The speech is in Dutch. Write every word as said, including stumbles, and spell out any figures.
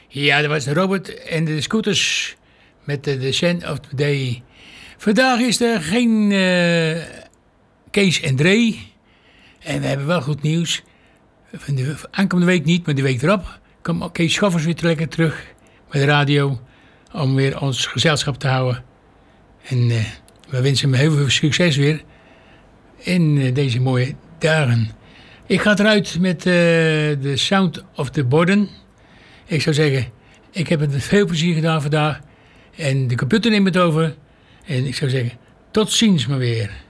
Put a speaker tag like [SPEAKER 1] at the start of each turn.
[SPEAKER 1] Ja, dat was Robert en de Scooters met de The Scent of the Day. Vandaag is er geen uh, Kees en Dre. En we hebben wel goed nieuws. Van de aankomende week niet, maar de week erop komt Kees Schoffers weer lekker terug bij de radio. Om weer ons gezelschap te houden. En uh, we wensen hem heel veel succes weer in uh, deze mooie dagen. Ik ga eruit met de uh, Sound of the Borden. Ik zou zeggen, ik heb het met veel plezier gedaan vandaag. En de computer neemt het over. En ik zou zeggen, tot ziens maar weer.